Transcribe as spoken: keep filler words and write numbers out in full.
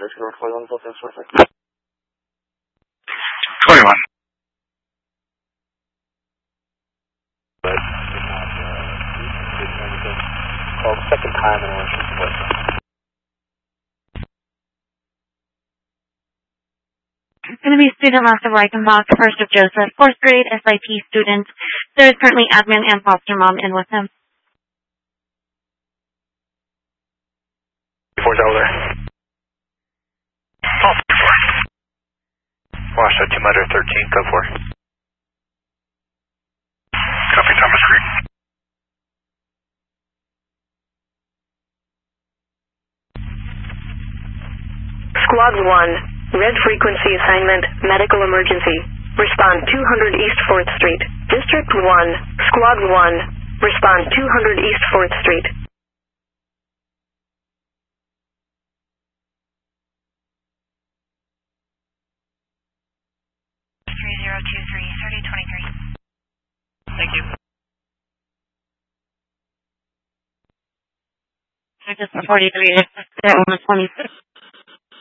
twenty-one. But called second time and we're supposed Going to be student Master Reichenbach, first of Joseph, fourth grade S I T student. There is currently admin and foster mom in with him. Four's over there. Oh, four. Washoe two Mother thirteen, go for. Copy Thomas Creek. Squad one, red frequency assignment, medical emergency. Respond two hundred East fourth Street. District one, Squad one, respond two hundred East fourth Street. three zero two three, thirty twenty-three. Thank you. Just forty-three, there on the twenty-fifth.